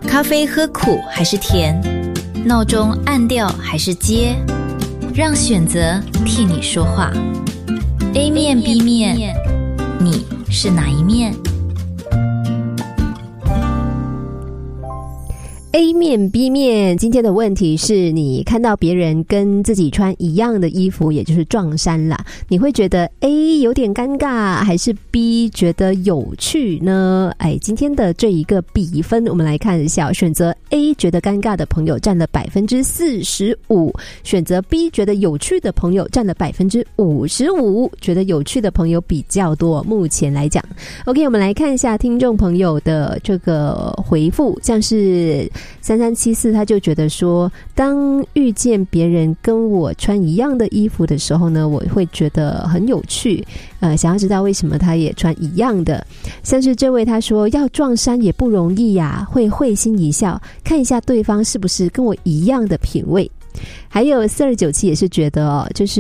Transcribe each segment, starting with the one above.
咖啡喝苦还是甜？闹钟按掉还是接？让选择替你说话。A 面 B 面，你是哪一面 ？A 面 B 面，今天的问题是你看到别人跟自己穿一样的衣服，也就是撞衫啦，你会觉得 A 有点尴尬，还是 B 觉得有趣呢？今天的这一个比分我们来看一下，选择 A 觉得尴尬的朋友占了 45%， 选择 B 觉得有趣的朋友占了 55%， 觉得有趣的朋友比较多，目前来讲。 OK， 我们来看一下听众朋友的这个回复，像是3374他就觉得说，当遇见别人跟我穿一样的衣服的时候呢，我会觉得很有趣，想要知道为什么他也穿一样的。像是这位他说，要撞衫也不容易呀，会心一笑，看一下对方是不是跟我一样的品味。还有4297也是觉得就是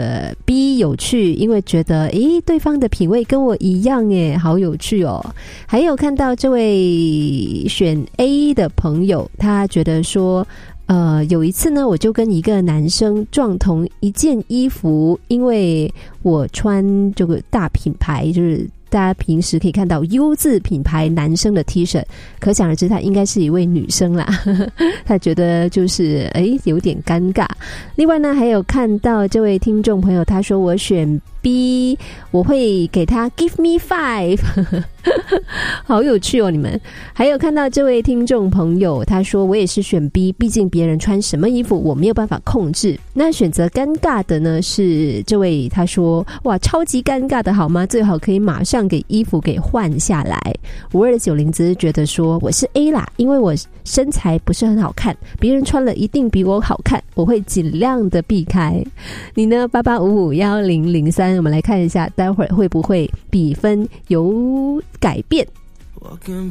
B 有趣，因为觉得对方的品味跟我一样好有趣哦。还有看到这位选 A 的朋友，他觉得说有一次呢，我就跟一个男生撞同一件衣服，因为我穿这个大品牌，就是大家平时可以看到 U 字品牌男生的 T 恤，可想而知她应该是一位女生啦她觉得就是有点尴尬。另外呢，还有看到这位听众朋友，他说我选 B， 我会给他 Give me 5 好有趣哦你们。还有看到这位听众朋友，他说我也是选 B， 毕竟别人穿什么衣服我没有办法控制。那选择尴尬的呢是这位，他说哇超级尴尬的好吗？最好可以马上给衣服给换下来。5290只是觉得说我是 A 啦，因为我身材不是很好看，别人穿了一定比我好看，我会尽量的避开。你呢？88551003，我们来看一下待会儿会不会比分有改变。 Walking